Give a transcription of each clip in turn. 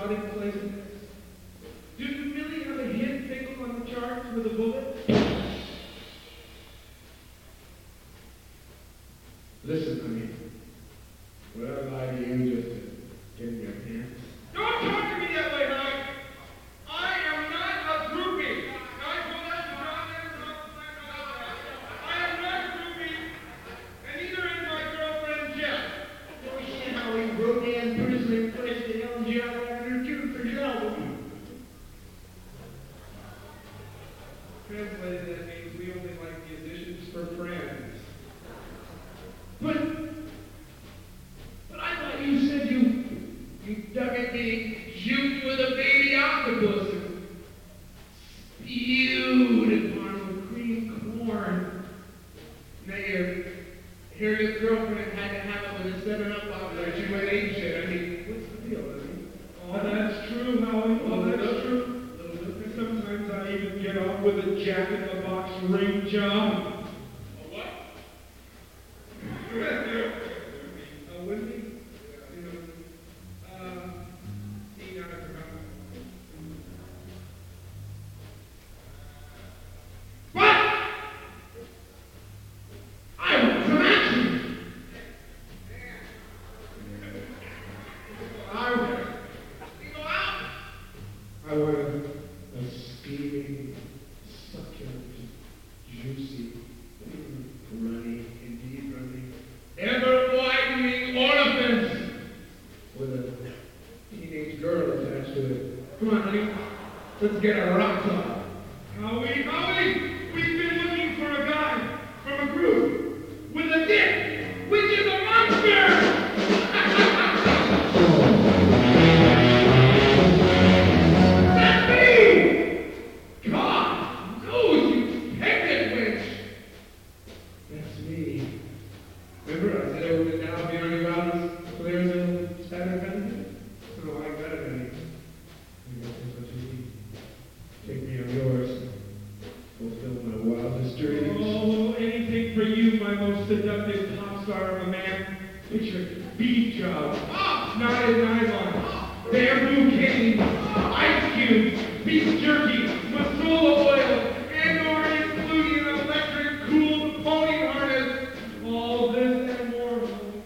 exotic places. Do you really have a hit pickle on the charts with a bullet? Listen, honey. Would I lie to you just to get in your pants? Don't talk to me that way, Mike! I am not a groupie! I am not a groupie, and neither is my girlfriend, Jeff. Oh, yeah, how we wrote and Bruce placed the young Jeff after two for Sheldon. Translated, that means we only like musicians for friends. But I thought you said you dug at being juked with a baby octopus and spewed upon with cream corn. Now your girlfriend had to have it with a 7-Up bottle or she went ape shit. I mean, what's the deal, honey? Oh, that's true, Howie. Oh, that's true. Sometimes I even get off with a jack-in-the-box ring job. A what? Wouldn't he? What? I want some action. I want a steaming, succulent, juicy, runny, indeed runny, ever-widening orifice with a teenage girl attached to it. Come on, honey. Let's get our rocks off. Howie! We've been looking for a guy from a group with a dick, which is a monster! That's me! God knows you pregnant witch! That's me. Remember I said I would now be on your out as clear as a spatter pen? So I got it, honey. You got this what you need. Take me on yours. Fulfill my wildest dreams. Oh, anything for you, my most seductive pop star of a man. Picture beef job, knotted nylon, bamboo canes, ice cubes, beef jerky, masala oil, and/or including an electric-cooled pony harness. All this and more.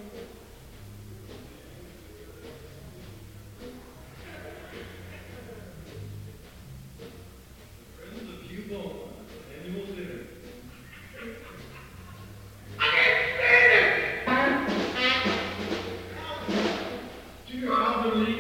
Friends of Pupil annual dinner. I can't stand it! Dear Alberly,